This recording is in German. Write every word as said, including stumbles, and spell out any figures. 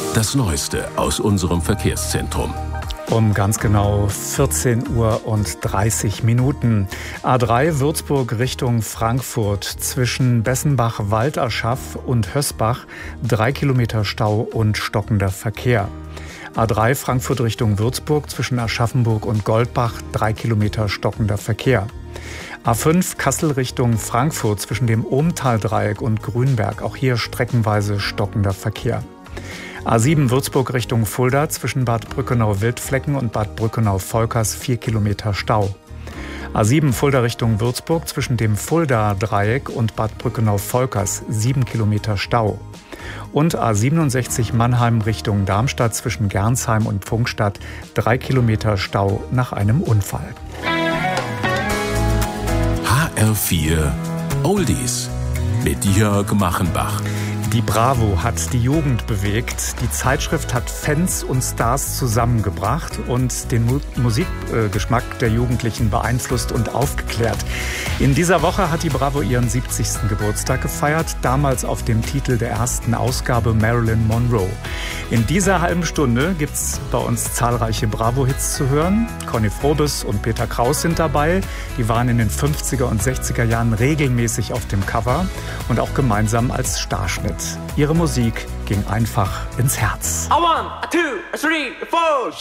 Das Neueste aus unserem Verkehrszentrum. Um ganz genau vierzehn Uhr und dreißig Minuten. A drei Würzburg Richtung Frankfurt zwischen Bessenbach-Walderschaff und Hösbach. Drei Kilometer Stau und stockender Verkehr. A drei Frankfurt Richtung Würzburg zwischen Aschaffenburg und Goldbach. Drei Kilometer stockender Verkehr. A fünf Kassel Richtung Frankfurt zwischen dem Ohmtal-Dreieck und Grünberg. Auch hier streckenweise stockender Verkehr. A sieben Würzburg Richtung Fulda zwischen Bad Brückenau-Wildflecken und Bad Brückenau-Volkers vier Kilometer Stau. A sieben Fulda Richtung Würzburg zwischen dem Fulda-Dreieck und Bad Brückenau-Volkers sieben Kilometer Stau. Und A siebenundsechzig Mannheim Richtung Darmstadt zwischen Gernsheim und Pfungstadt drei Kilometer Stau nach einem Unfall. H R vier Oldies mit Jörg Machenbach. Die Bravo hat die Jugend bewegt. Die Zeitschrift hat Fans und Stars zusammengebracht und den Mu- Musikgeschmack der Jugendlichen beeinflusst und aufgeklärt. In dieser Woche hat die Bravo ihren siebzigsten Geburtstag gefeiert, damals auf dem Titel der ersten Ausgabe Marilyn Monroe. In dieser halben Stunde gibt's bei uns zahlreiche Bravo-Hits zu hören. Conny Frobes und Peter Kraus sind dabei. Die waren in den fünfziger und sechziger Jahren regelmäßig auf dem Cover und auch gemeinsam als Starschnitt. Ihre Musik ging einfach ins Herz. A one, a two, a three, a four.